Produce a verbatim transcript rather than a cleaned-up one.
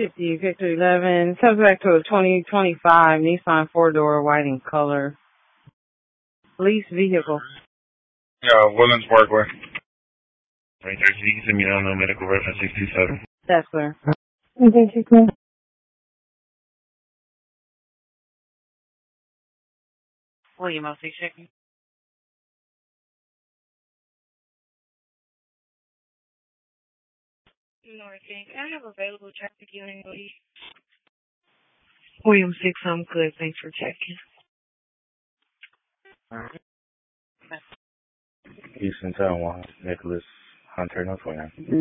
fifty, Victor eleven. Comes back to a twenty twenty-five Nissan four-door white in color. Lease vehicle. Yeah, Woodlands Parkway. Right there, so you can send me on the medical reference six two seven. That's clear. Okay, check that. William, I'll see checking. Northgate. I have available traffic unit. William six, I'm good. Thanks for checking. Alright. Houston, Taiwan, Nicholas Hunter, no twenty-nine.